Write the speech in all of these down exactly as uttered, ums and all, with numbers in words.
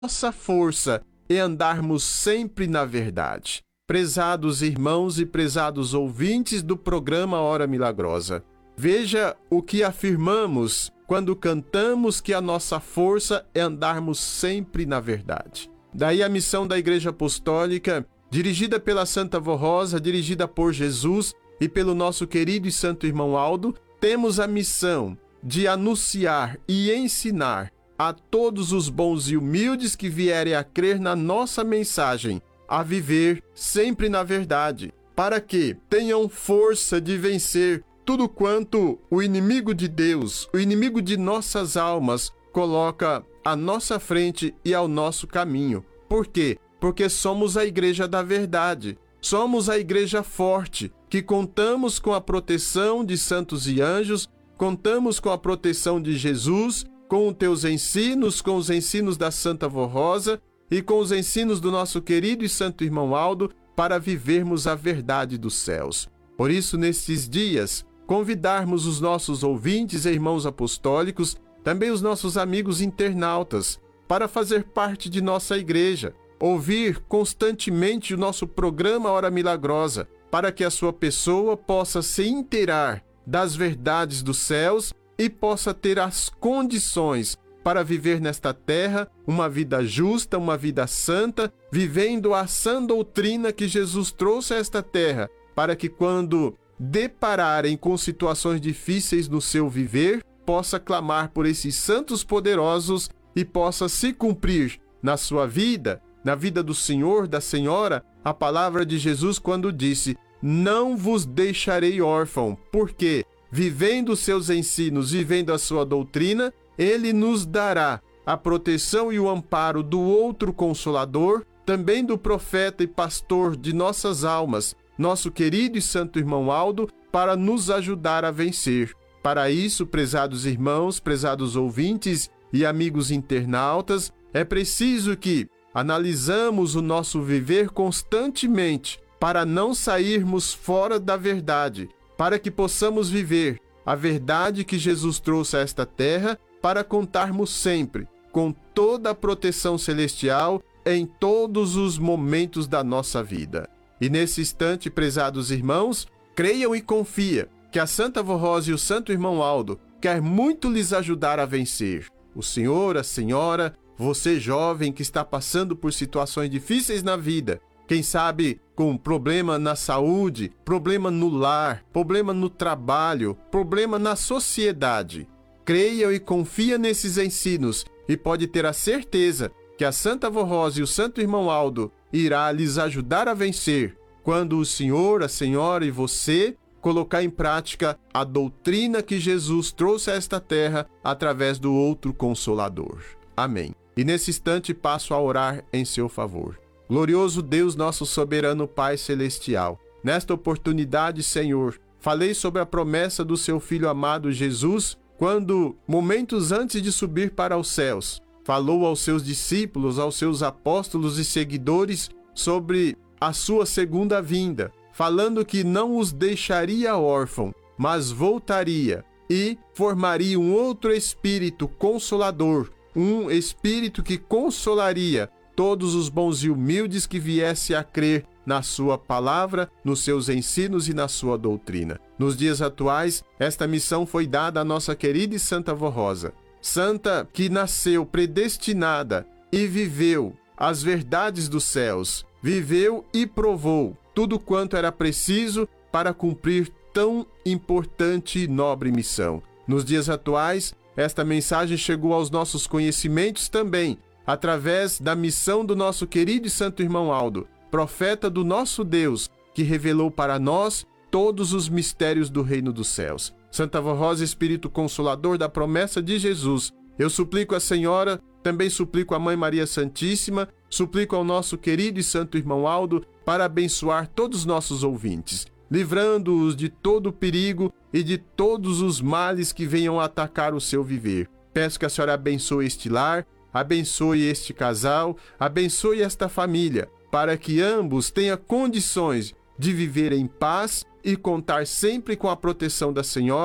nossa força é andarmos sempre na verdade. Prezados irmãos e prezados ouvintes do programa Hora Milagrosa, veja o que afirmamos quando cantamos que a nossa força é andarmos sempre na verdade. Daí a missão da Igreja Apostólica, dirigida pela Santa Vó Rosa, dirigida por Jesus e pelo nosso querido e santo irmão Aldo, temos a missão de anunciar e ensinar a todos os bons e humildes que vierem a crer na nossa mensagem, a viver sempre na verdade, para que tenham força de vencer tudo quanto o inimigo de Deus, o inimigo de nossas almas, coloca à nossa frente e ao nosso caminho. Por quê? Porque somos a Igreja da Verdade, somos a Igreja forte, que contamos com a proteção de santos e anjos, contamos com a proteção de Jesus, com os teus ensinos, com os ensinos da Santa Vó Rosa e com os ensinos do nosso querido e santo irmão Aldo, para vivermos a verdade dos céus. Por isso, nestes dias, convidarmos os nossos ouvintes e irmãos apostólicos, também os nossos amigos internautas, para fazer parte de nossa igreja, ouvir constantemente o nosso programa Hora Milagrosa, para que a sua pessoa possa se inteirar das verdades dos céus e possa ter as condições para viver nesta terra uma vida justa, uma vida santa, vivendo a sã doutrina que Jesus trouxe a esta terra, para que quando depararem com situações difíceis no seu viver, possa clamar por esses santos poderosos e possa se cumprir na sua vida, na vida do Senhor, da Senhora, a palavra de Jesus quando disse: não vos deixarei órfão, porque, vivendo os seus ensinos, vivendo a sua doutrina, ele nos dará a proteção e o amparo do outro Consolador, também do profeta e pastor de nossas almas, nosso querido e santo irmão Aldo, para nos ajudar a vencer. Para isso, prezados irmãos, prezados ouvintes e amigos internautas, é preciso que analisamos o nosso viver constantemente para não sairmos fora da verdade, para que possamos viver a verdade que Jesus trouxe a esta terra, para contarmos sempre com toda a proteção celestial em todos os momentos da nossa vida. E nesse instante, prezados irmãos, creiam e confia que a Santa Vó Rosa e o Santo Irmão Aldo quer muito lhes ajudar a vencer. O senhor, a senhora, você jovem que está passando por situações difíceis na vida, quem sabe com problema na saúde, problema no lar, problema no trabalho, problema na sociedade. Creia e confia nesses ensinos e pode ter a certeza que a Santa Vó Rosa e o Santo Irmão Aldo irá lhes ajudar a vencer quando o senhor, a senhora e você colocar em prática a doutrina que Jesus trouxe a esta terra através do outro Consolador. Amém. E nesse instante passo a orar em seu favor. Glorioso Deus, nosso soberano Pai Celestial, nesta oportunidade, Senhor, falei sobre a promessa do seu Filho amado Jesus, quando, momentos antes de subir para os céus, falou aos seus discípulos, aos seus apóstolos e seguidores sobre a sua segunda vinda, falando que não os deixaria órfão, mas voltaria e formaria um outro Espírito Consolador, um Espírito que consolaria todos os bons e humildes que viessem a crer na sua palavra, nos seus ensinos e na sua doutrina. Nos dias atuais, esta missão foi dada à nossa querida e Santa Vó Rosa. Santa que nasceu predestinada e viveu as verdades dos céus, viveu e provou tudo quanto era preciso para cumprir tão importante e nobre missão. Nos dias atuais, esta mensagem chegou aos nossos conhecimentos também, através da missão do nosso querido e santo irmão Aldo, profeta do nosso Deus, que revelou para nós todos os mistérios do reino dos céus. Santa Vó Rosa, Espírito Consolador da promessa de Jesus, eu suplico a Senhora, também suplico a Mãe Maria Santíssima, suplico ao nosso querido e santo irmão Aldo para abençoar todos os nossos ouvintes, livrando-os de todo o perigo e de todos os males que venham atacar o seu viver. Peço que a Senhora abençoe este lar, abençoe este casal, abençoe esta família, para que ambos tenham condições de viver em paz e contar sempre com a proteção da Senhora,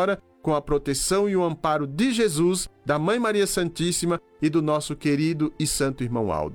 com a proteção e o amparo de Jesus, da Mãe Maria Santíssima e do nosso querido e santo irmão Aldo.